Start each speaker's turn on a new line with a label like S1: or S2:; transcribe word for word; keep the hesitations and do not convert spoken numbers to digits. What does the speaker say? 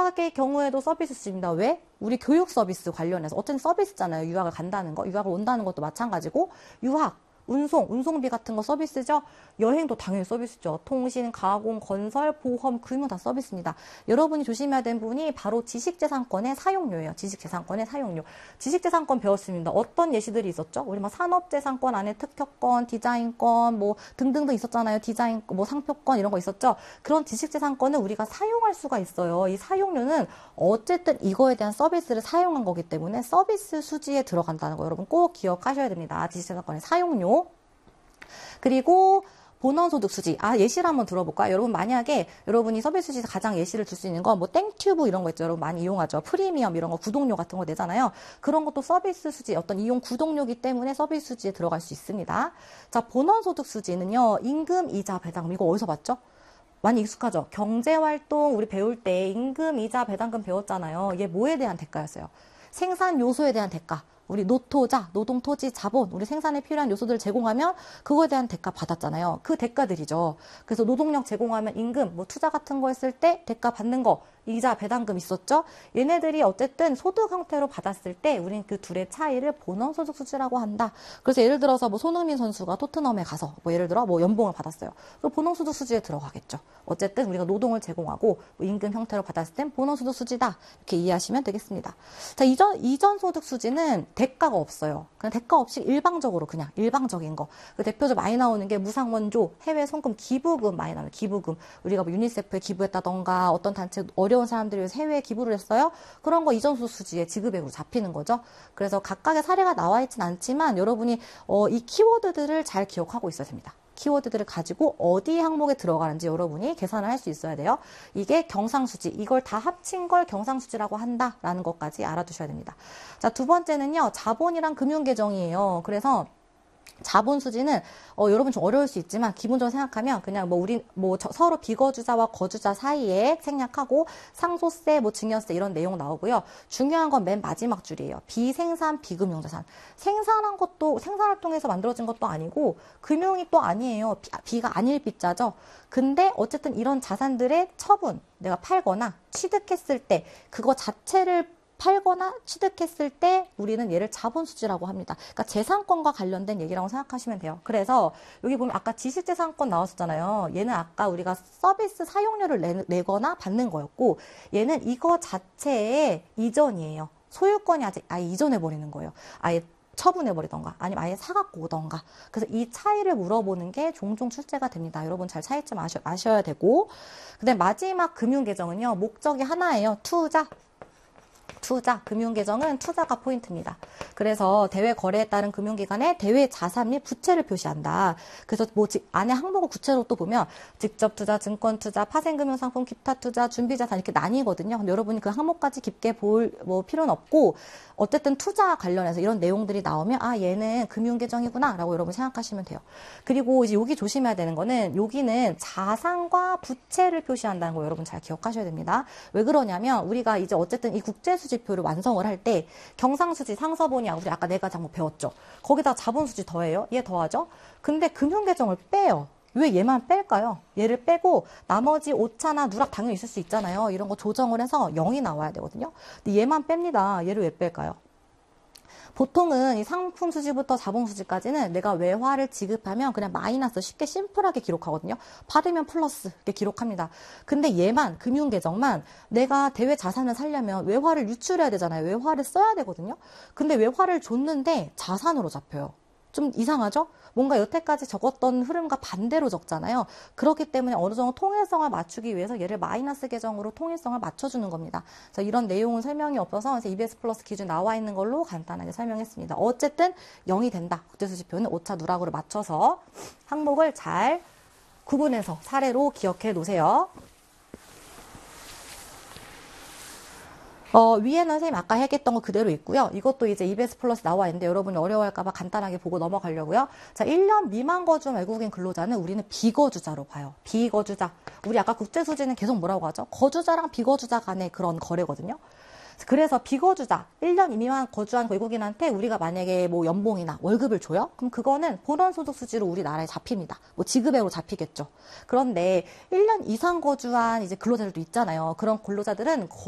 S1: 유학의 경우에도 서비스 수지입니다. 왜? 우리 교육 서비스 관련해서 어쨌든 서비스잖아요. 유학을 간다는 거, 유학을 온다는 것도 마찬가지고 유학, 운송, 운송비 같은 거 서비스죠. 여행도 당연히 서비스죠. 통신, 가공, 건설, 보험, 금융 다 서비스입니다. 여러분이 조심해야 되는 부분이 바로 지식재산권의 사용료예요. 지식재산권의 사용료. 지식재산권 배웠습니다. 어떤 예시들이 있었죠? 우리 막 산업재산권 안에 특허권, 디자인권, 뭐 등등등 있었잖아요. 디자인, 뭐 상표권 이런 거 있었죠. 그런 지식재산권을 우리가 사용할 수가 있어요. 이 사용료는 어쨌든 이거에 대한 서비스를 사용한 거기 때문에 서비스 수지에 들어간다는 거 여러분 꼭 기억하셔야 됩니다. 지식재산권의 사용료. 그리고 본원소득 수지. 아, 예시를 한번 들어볼까요? 여러분 만약에 여러분이 서비스 수지에서 가장 예시를 줄 수 있는 거 뭐 땡튜브 이런 거 있죠. 여러분 많이 이용하죠. 프리미엄 이런 거 구독료 같은 거 내잖아요. 그런 것도 서비스 수지 어떤 이용 구독료기 때문에 서비스 수지에 들어갈 수 있습니다. 자, 본원소득 수지는요. 임금, 이자, 배당금 이거 어디서 봤죠? 많이 익숙하죠? 경제활동 우리 배울 때 임금, 이자, 배당금 배웠잖아요. 이게 뭐에 대한 대가였어요? 생산 요소에 대한 대가. 우리 노토자, 노동, 토지, 자본, 우리 생산에 필요한 요소들을 제공하면 그거에 대한 대가 받았잖아요. 그 대가들이죠. 그래서 노동력 제공하면 임금, 뭐 투자 같은 거 했을 때 대가 받는 거, 이자, 배당금 있었죠. 얘네들이 어쨌든 소득 형태로 받았을 때 우린 그 둘의 차이를 본원소득 수지라고 한다. 그래서 예를 들어서 뭐 손흥민 선수가 토트넘에 가서 뭐 예를 들어 뭐 연봉을 받았어요. 그 본원소득 수지에 들어가겠죠. 어쨌든 우리가 노동을 제공하고 뭐 임금 형태로 받았을 땐 본원소득 수지다. 이렇게 이해하시면 되겠습니다. 자, 이전 이전 소득 수지는 대가가 없어요. 그냥 대가 없이 일방적으로 그냥 일방적인 거. 그 대표적으로 많이 나오는 게 무상원조, 해외 송금, 기부금 많이 나와요. 기부금. 우리가 뭐 유니세프에 기부했다던가 어떤 단체 어려운 사람들을 위해서 해외에 기부를 했어요. 그런 거 이전 소득 수지에 지급액으로 잡히는 거죠. 그래서 각각의 사례가 나와 있진 않지만 여러분이 어, 이 키워드들을 잘 기억하고 있어야 됩니다. 키워드들을 가지고 어디 항목에 들어가는지 여러분이 계산을 할 수 있어야 돼요. 이게 경상수지, 이걸 다 합친 걸 경상수지라고 한다라는 것까지 알아두셔야 됩니다. 자, 두 번째는요. 자본이랑 금융계정이에요. 그래서 자본수지는 어, 여러분 좀 어려울 수 있지만 기본적으로 생각하면 그냥 뭐 우리 뭐 저, 서로 비거주자와 거주자 사이에 생략하고 상속세, 뭐 증여세 이런 내용 나오고요. 중요한 건 맨 마지막 줄이에요. 비생산 비금융자산. 생산한 것도 생산활동에서 만들어진 것도 아니고 금융이 또 아니에요. 비, 비가 아닐 비자죠. 근데 어쨌든 이런 자산들의 처분, 내가 팔거나 취득했을 때 그거 자체를 팔거나 취득했을 때 우리는 얘를 자본수지라고 합니다. 그러니까 재산권과 관련된 얘기라고 생각하시면 돼요. 그래서 여기 보면 아까 지식재산권 나왔었잖아요. 얘는 아까 우리가 서비스 사용료를 내, 내거나 받는 거였고 얘는 이거 자체의 이전이에요. 소유권이 아직 아예 이전해버리는 거예요. 아예 처분해버리던가 아니면 아예 사갖고 오던가. 그래서 이 차이를 물어보는 게 종종 출제가 됩니다. 여러분 잘 차이점 아셔, 아셔야 되고. 근데 마지막 금융계정은요. 목적이 하나예요. 투자. 투자, 금융계정은 투자가 포인트입니다. 그래서 대외 거래에 따른 금융기관의 대외 자산 및 부채를 표시한다. 그래서 뭐 안에 항목을 구체로 또 보면 직접 투자, 증권 투자, 파생금융상품, 기타 투자, 준비자산 이렇게 나뉘거든요. 근데 여러분이 그 항목까지 깊게 볼 뭐 필요는 없고 어쨌든 투자 관련해서 이런 내용들이 나오면 아 얘는 금융계정이구나 라고 여러분 생각하시면 돼요. 그리고 이제 여기 조심해야 되는 거는 여기는 자산과 부채를 표시한다는 거 여러분 잘 기억하셔야 됩니다. 왜 그러냐면 우리가 이제 어쨌든 이 국제수지표를 완성을 할 때 경상수지 상서본이야 우리 아까 네 가지 항목 배웠죠. 거기다 자본수지 더해요. 얘 더하죠. 근데 금융계정을 빼요. 왜 얘만 뺄까요? 얘를 빼고 나머지 오차나 누락 당연히 있을 수 있잖아요. 이런 거 조정을 해서 영이 나와야 되거든요. 근데 얘만 뺍니다. 얘를 왜 뺄까요? 보통은 이 상품 수지부터 자본 수지까지는 내가 외화를 지급하면 그냥 마이너스 쉽게 심플하게 기록하거든요. 받으면 플러스 이렇게 기록합니다. 근데 얘만 금융계정만 내가 대외 자산을 살려면 외화를 유출해야 되잖아요. 외화를 써야 되거든요. 근데 외화를 줬는데 자산으로 잡혀요. 좀 이상하죠? 뭔가 여태까지 적었던 흐름과 반대로 적잖아요. 그렇기 때문에 어느 정도 통일성을 맞추기 위해서 얘를 마이너스 계정으로 통일성을 맞춰주는 겁니다. 그래서 이런 내용은 설명이 없어서 이비에스 플러스 기준 나와 있는 걸로 간단하게 설명했습니다. 어쨌든 영이 된다. 국제수지표는 오차 누락으로 맞춰서 항목을 잘 구분해서 사례로 기억해 놓으세요. 어, 위에는 선생님 아까 얘기했던 거 그대로 있고요. 이것도 이제 이비에스 플러스 나와 있는데 여러분이 어려워할까봐 간단하게 보고 넘어가려고요. 자, 일 년 미만 거주 외국인 근로자는 우리는 비거주자로 봐요. 비거주자. 우리 아까 국제수지는 계속 뭐라고 하죠? 거주자랑 비거주자 간의 그런 거래거든요. 그래서 비거주자, 일 년 미만 거주한 외국인한테 우리가 만약에 뭐 연봉이나 월급을 줘요? 그럼 그거는 본원소득 수지로 우리나라에 잡힙니다. 뭐 지급액으로 잡히겠죠. 그런데 일 년 이상 거주한 이제 근로자들도 있잖아요. 그런 근로자들은